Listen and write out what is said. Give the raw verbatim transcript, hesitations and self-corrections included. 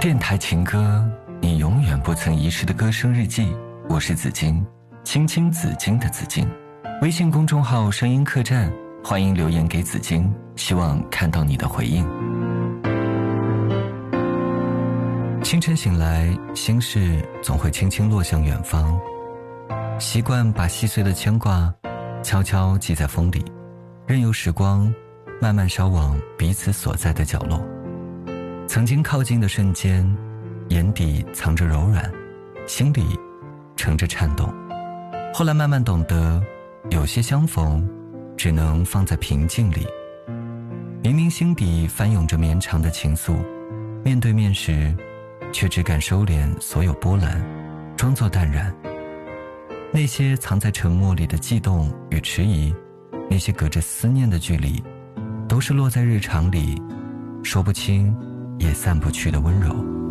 电台情歌，你永远不曾遗失的歌声日记。我是紫金，青青紫金的紫金。微信公众号声音客栈，欢迎留言给紫金，希望看到你的回应。清晨醒来，心事总会轻轻落向远方，习惯把细碎的牵挂悄悄记在风里，任由时光慢慢烧往彼此所在的角落。曾经靠近的瞬间，眼底藏着柔软，心里盛着颤动。后来慢慢懂得，有些相逢只能放在平静里。明明心底翻涌着绵长的情愫，面对面时却只敢收敛所有波澜，装作淡然。那些藏在沉默里的悸动与迟疑，那些隔着思念的距离，都是落在日常里说不清也散不去的温柔。